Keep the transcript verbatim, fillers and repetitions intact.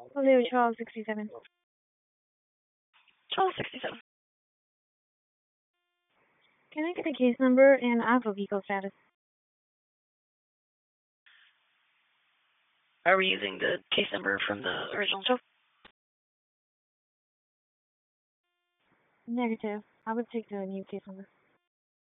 Blue twelve sixty-seven. twelve sixty-seven. Can I get the case number and Alpha vehicle status? Are we using the case number from the original tow? Negative. I would take the new case number.